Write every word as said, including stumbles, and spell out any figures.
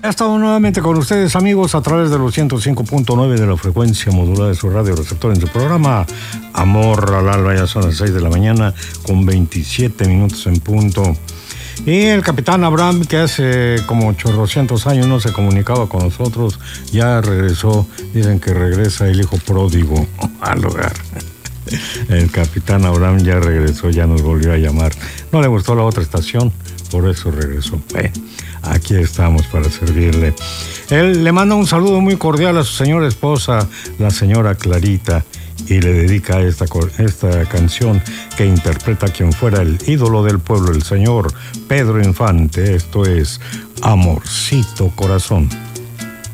He estado nuevamente con ustedes, amigos, a través de los ciento cinco punto nueve de la frecuencia modulada de su radio receptor en su programa Amor al Alba. Ya son las seis de la mañana con veintisiete minutos en punto. Y el capitán Abraham, que hace como ochocientos años no se comunicaba con nosotros, ya regresó. Dicen que regresa el hijo pródigo al hogar. El capitán Abraham ya regresó, ya nos volvió a llamar. No le gustó la otra estación, por eso regresó. Eh, aquí estamos para servirle. Él le manda un saludo muy cordial a su señora esposa, la señora Clarita, y le dedica esta, esta canción que interpreta quien fuera el ídolo del pueblo, el señor Pedro Infante. Esto es Amorcito Corazón.